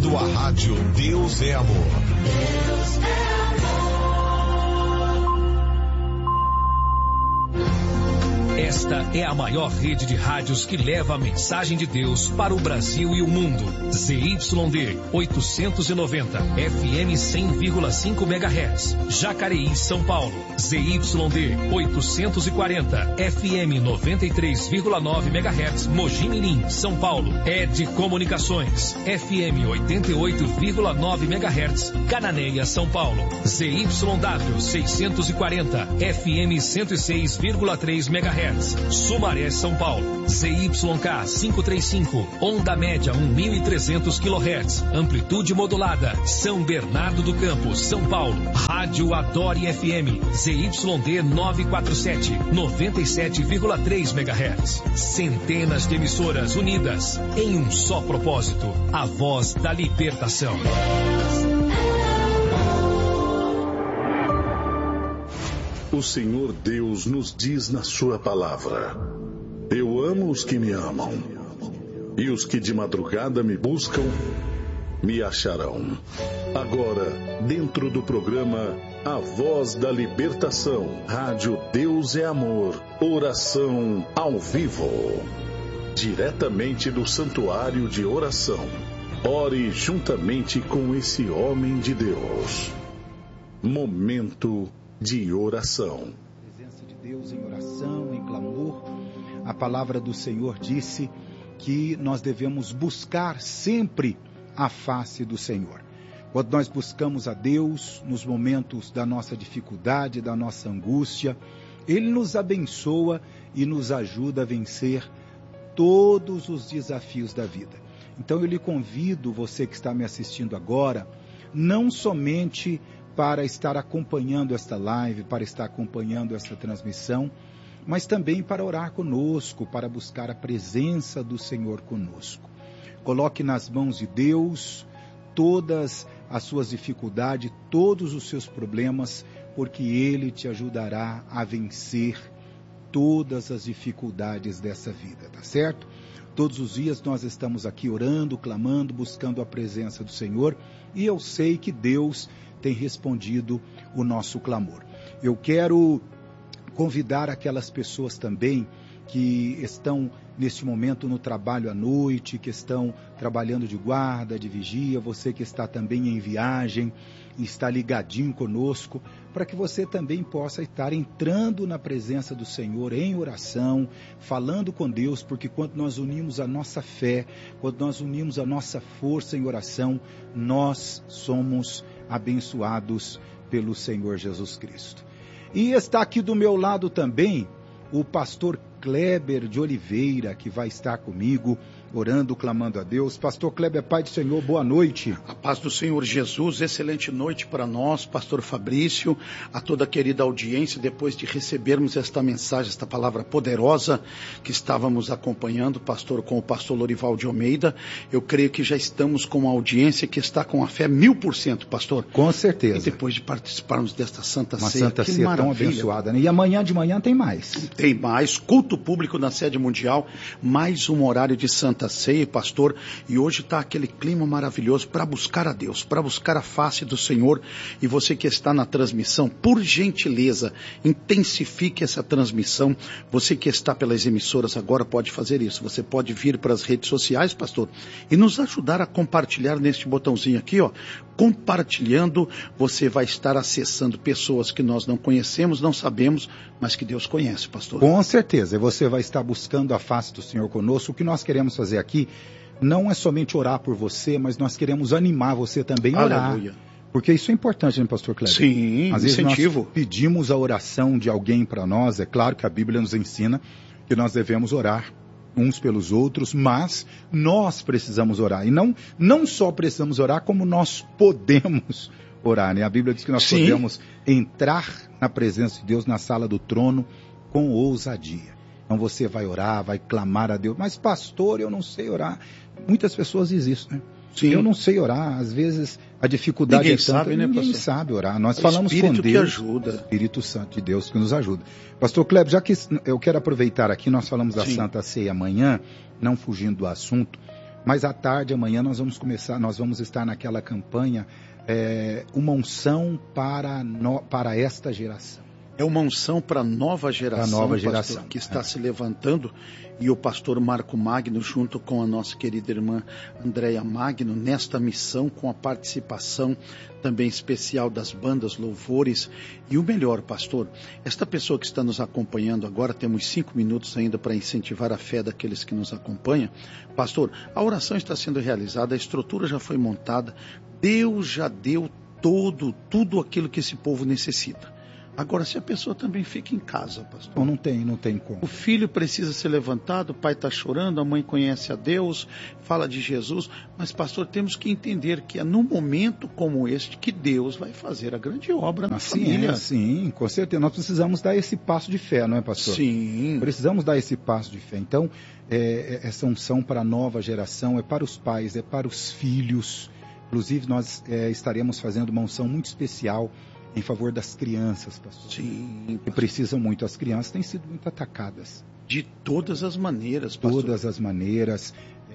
sua rádio Deus é Amor. Deus é amor. Esta é a maior rede de rádios que leva a mensagem de Deus para o Brasil e o mundo. ZYD 890, FM 100,5 MHz. Jacareí, São Paulo. ZYD 840, FM 93,9 MHz. Mogi Mirim, São Paulo. ED Comunicações, FM 88,9 MHz. Cananéia, São Paulo. ZYW 640, FM 106,3 MHz. Sumaré, São Paulo. ZYK 535, onda média 1.300 kHz, amplitude modulada. São Bernardo do Campo, São Paulo. Rádio Adore FM, ZYD 947, 97,3 MHz. Centenas de emissoras unidas em um só propósito: a voz da libertação. O Senhor Deus nos diz na sua palavra: eu amo os que me amam, e os que de madrugada me buscam, me acharão. Agora, dentro do programa A Voz da Libertação, Rádio Deus é Amor, oração ao vivo. Diretamente do Santuário de Oração. Ore juntamente com esse homem de Deus. Momento de oração. Presença de Deus em oração, em clamor. A palavra do Senhor disse que nós devemos buscar sempre a face do Senhor. Quando nós buscamos a Deus nos momentos da nossa dificuldade, da nossa angústia, Ele nos abençoa e nos ajuda a vencer todos os desafios da vida. Então eu lhe convido, você que está me assistindo agora, não somente para estar acompanhando esta live, para estar acompanhando esta transmissão, mas também para orar conosco, para buscar a presença do Senhor conosco. Coloque nas mãos de Deus todas as suas dificuldades, todos os seus problemas, porque Ele te ajudará a vencer todas as dificuldades dessa vida, tá certo? Todos os dias nós estamos aqui orando, clamando, buscando a presença do Senhor, e eu sei que Deus tem respondido o nosso clamor. Eu quero convidar aquelas pessoas também que estão neste momento no trabalho à noite, que estão trabalhando de guarda, de vigia, você que está também em viagem, está ligadinho conosco, para que você também possa estar entrando na presença do Senhor em oração, falando com Deus, porque quando nós unimos a nossa fé, quando nós unimos a nossa força em oração, nós somos abençoados pelo Senhor Jesus Cristo. E está aqui do meu lado também o pastor Kleber de Oliveira, que vai estar comigo, orando, clamando a Deus. Pastor Kleber, Pai do Senhor, boa noite. A paz do Senhor Jesus, excelente noite para nós, pastor Fabrício, a toda a querida audiência, depois de recebermos esta mensagem, esta palavra poderosa que estávamos acompanhando, pastor, com o pastor Lorival de Almeida. Eu creio que já estamos com uma audiência que está com a fé 1000%, pastor. Com certeza. E depois de participarmos desta Santa Uma Ceia, Santa Ceia tão abençoada, né? E amanhã de manhã tem mais. Tem mais, culto público na sede mundial, mais um horário de Santa Ceia, pastor, e hoje está aquele clima maravilhoso para buscar a Deus, para buscar a face do Senhor. E você que está na transmissão, por gentileza, intensifique essa transmissão. Você que está pelas emissoras agora pode fazer isso, você pode vir para as redes sociais, pastor, e nos ajudar a compartilhar neste botãozinho aqui, ó. Compartilhando, você vai estar acessando pessoas que nós não conhecemos, não sabemos, mas que Deus conhece, pastor. Com certeza, e você vai estar buscando a face do Senhor conosco. O que nós queremos fazer aqui não é somente orar por você, mas nós queremos animar você também a orar. Aleluia. Porque isso é importante, né, pastor Kleber? Sim, às vezes incentivo. Nós pedimos a oração de alguém para nós, é claro que a Bíblia nos ensina que nós devemos orar uns pelos outros, mas nós precisamos orar. E não só precisamos orar, como nós podemos orar, né? A Bíblia diz que nós podemos entrar na presença de Deus, na sala do trono, com ousadia. Então você vai orar, vai clamar a Deus. Mas pastor, eu não sei orar. Muitas pessoas dizem isso, né? Sim. Eu não sei orar. Às vezes a dificuldade ninguém é tanta, sabe, né, ninguém pastor? sabe orar. Nós falamos com Deus, que ajuda. o Espírito Santo de Deus que nos ajuda. Pastor Kleber, já que eu quero aproveitar aqui, nós falamos da Santa Ceia amanhã, não fugindo do assunto, Mas à tarde, amanhã, nós vamos estar naquela campanha, uma unção para esta geração. É uma unção para a nova geração, pastor, que está se levantando, e o pastor Marco Magno, junto com a nossa querida irmã Andréia Magno, nesta missão, com a participação também especial das bandas louvores. E o melhor, pastor, esta pessoa que está nos acompanhando agora, temos 5 minutos ainda para incentivar a fé daqueles que nos acompanham. Pastor, a oração está sendo realizada, a estrutura já foi montada, Deus já deu tudo aquilo que esse povo necessita. Agora, se a pessoa também fica em casa, pastor. Não tem como. O filho precisa ser levantado, o pai está chorando, a mãe conhece a Deus, fala de Jesus, mas, pastor, temos que entender que é num momento como este que Deus vai fazer a grande obra na família. Sim, com certeza. Nós precisamos dar esse passo de fé, não é, pastor? Sim. Precisamos dar esse passo de fé. Então, essa unção para a nova geração, é para os pais, é para os filhos. Inclusive, nós estaremos fazendo uma unção muito especial em favor das crianças, pastor. Sim, pastor. Que precisam muito. As crianças têm sido muito atacadas. De todas as maneiras, pastor. Todas as maneiras,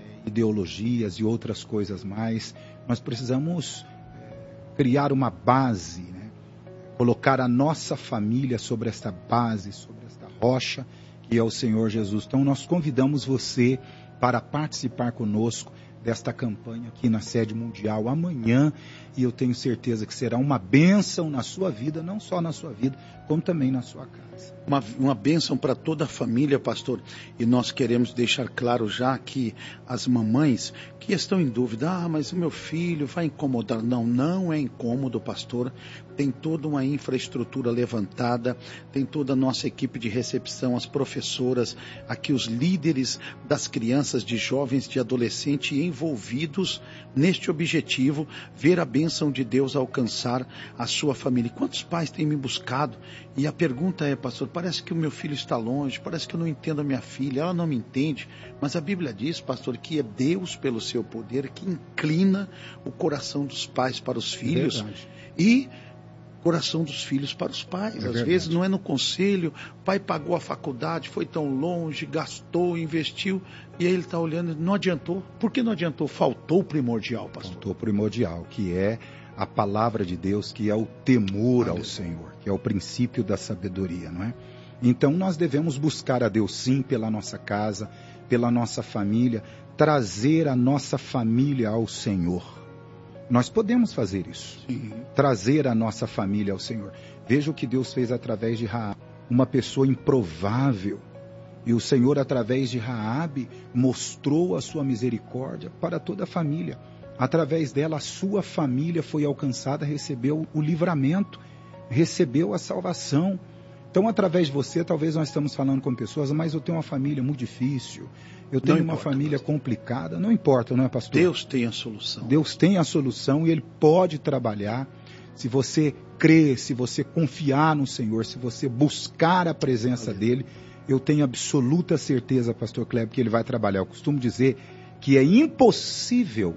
ideologias e outras coisas mais. Nós precisamos criar uma base, né? Colocar a nossa família sobre esta base, sobre esta rocha, que é o Senhor Jesus. Então, nós convidamos você para participar conosco desta campanha aqui na sede mundial amanhã, e eu tenho certeza que será uma bênção na sua vida, não só na sua vida, como também na sua casa. Uma bênção para toda a família, pastor, e nós queremos deixar claro já que as mamães que estão em dúvida, mas o meu filho vai incomodar. Não é incômodo, pastor, tem toda uma infraestrutura levantada, tem toda a nossa equipe de recepção, as professoras, aqui os líderes das crianças, de jovens, de adolescentes envolvidos neste objetivo, ver a bênção de Deus alcançar a sua família. Quantos pais têm me buscado? E a pergunta é, pastor, parece que o meu filho está longe, parece que eu não entendo a minha filha, ela não me entende, mas a Bíblia diz, pastor, que é Deus, pelo seu poder, que inclina o coração dos pais para os filhos e o coração dos filhos para os pais. Às vezes não é no conselho, o pai pagou a faculdade, foi tão longe, gastou, investiu, e aí ele está olhando, não adiantou. Por que não adiantou? Faltou o primordial, pastor. Faltou o primordial, que é a palavra de Deus, que é o temor ao Senhor, que é o princípio da sabedoria, não é? Então nós devemos buscar a Deus sim pela nossa casa, pela nossa família, trazer a nossa família ao Senhor. Nós podemos fazer isso, trazer a nossa família ao Senhor. Veja o que Deus fez através de Raabe, uma pessoa improvável. E o Senhor, através de Raabe, mostrou a sua misericórdia para toda a família. Através dela, a sua família foi alcançada, recebeu o livramento, recebeu a salvação. Então, através de você, talvez nós estamos falando com pessoas, mas eu tenho uma família muito difícil, eu tenho uma família complicada. Não importa, não é, pastor? Deus tem a solução. Deus tem a solução e Ele pode trabalhar. Se você crer, se você confiar no Senhor, se você buscar a presença dEle, eu tenho absoluta certeza, pastor Kleber, que Ele vai trabalhar. Eu costumo dizer que é impossível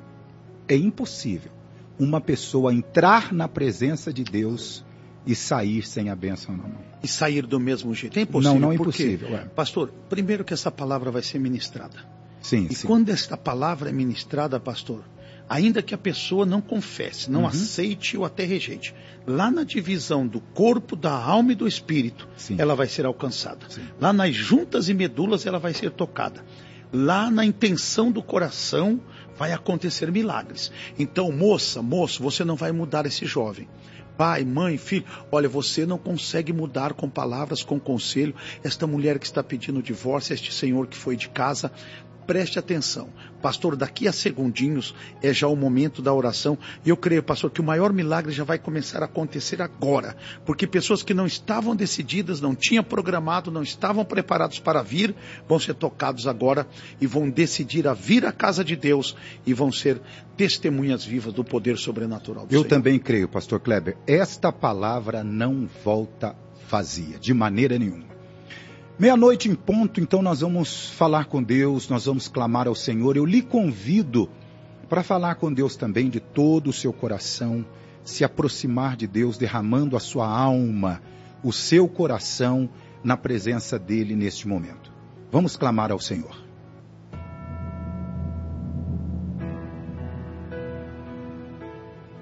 uma pessoa entrar na presença de Deus e sair sem a bênção na mão. E sair do mesmo jeito. É impossível. Não é impossível. Pastor, primeiro que essa palavra vai ser ministrada. Sim. Quando esta palavra é ministrada, pastor, ainda que a pessoa não confesse, não aceite ou até rejeite, lá na divisão do corpo, da alma e do espírito, ela vai ser alcançada. Sim. Lá nas juntas e medulas ela vai ser tocada. Lá na intenção do coração vai acontecer milagres. Então, moço, você não vai mudar esse jovem. Pai, mãe, filho, olha, você não consegue mudar com palavras, com conselho, esta mulher que está pedindo divórcio, este senhor que foi de casa. Preste atenção, pastor, daqui a segundinhos é já o momento da oração, e eu creio, pastor, que o maior milagre já vai começar a acontecer agora, porque pessoas que não estavam decididas, não tinham programado, não estavam preparados para vir, vão ser tocados agora e vão decidir a vir à casa de Deus e vão ser testemunhas vivas do poder sobrenatural do Senhor. Eu também creio, pastor Kleber, esta palavra não volta vazia, de maneira nenhuma. 12:00 em ponto, então nós vamos falar com Deus, nós vamos clamar ao Senhor. Eu lhe convido para falar com Deus também de todo o seu coração, se aproximar de Deus, derramando a sua alma, o seu coração na presença dEle neste momento. Vamos clamar ao Senhor.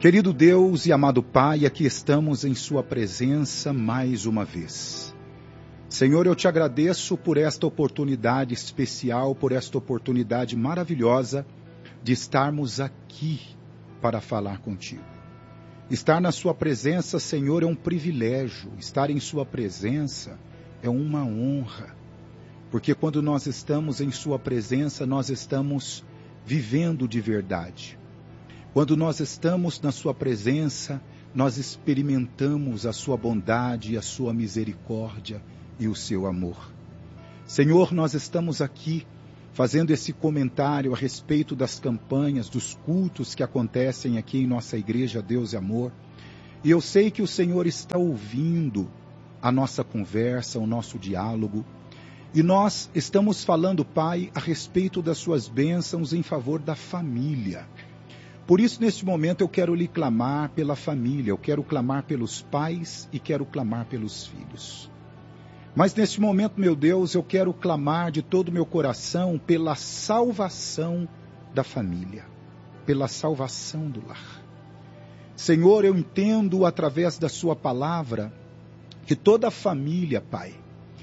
Querido Deus e amado Pai, aqui estamos em Sua presença mais uma vez. Senhor, eu te agradeço por esta oportunidade especial, por esta oportunidade maravilhosa de estarmos aqui para falar contigo. Estar na Sua presença, Senhor, é um privilégio. Estar em Sua presença é uma honra. Porque quando nós estamos em Sua presença, nós estamos vivendo de verdade. Quando nós estamos na Sua presença, nós experimentamos a Sua bondade, a Sua misericórdia e o Seu amor. Senhor, nós estamos aqui fazendo esse comentário a respeito das campanhas, dos cultos que acontecem aqui em nossa igreja Deus e Amor. E eu sei que o Senhor está ouvindo a nossa conversa, o nosso diálogo. E nós estamos falando, Pai, a respeito das Suas bênçãos em favor da família. Por isso, neste momento, eu quero lhe clamar pela família, eu quero clamar pelos pais e quero clamar pelos filhos. Mas neste momento, meu Deus, eu quero clamar de todo o meu coração pela salvação da família, pela salvação do lar. Senhor, eu entendo através da Sua palavra que toda família, Pai,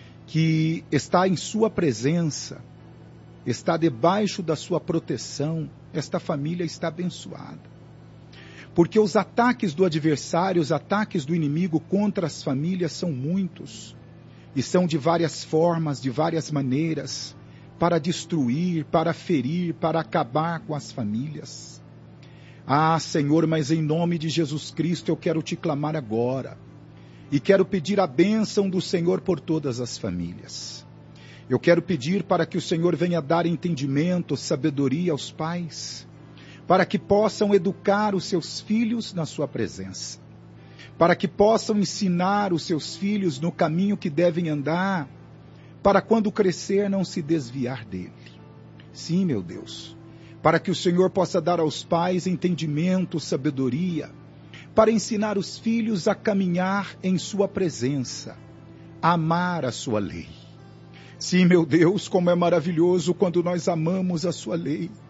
que está em Sua presença, está debaixo da Sua proteção, esta família está abençoada. Porque os ataques do adversário, os ataques do inimigo contra as famílias são muitos. E são de várias formas, de várias maneiras, para destruir, para ferir, para acabar com as famílias. Ah, Senhor, mas em nome de Jesus Cristo eu quero te clamar agora. E quero pedir a bênção do Senhor por todas as famílias. Eu quero pedir para que o Senhor venha dar entendimento, sabedoria aos pais, para que possam educar os seus filhos na Sua presença, para que possam ensinar os seus filhos no caminho que devem andar, para quando crescer não se desviar dele. Sim, meu Deus, para que o Senhor possa dar aos pais entendimento, sabedoria, para ensinar os filhos a caminhar em Sua presença, a amar a Sua lei. Sim, meu Deus, como é maravilhoso quando nós amamos a Sua lei.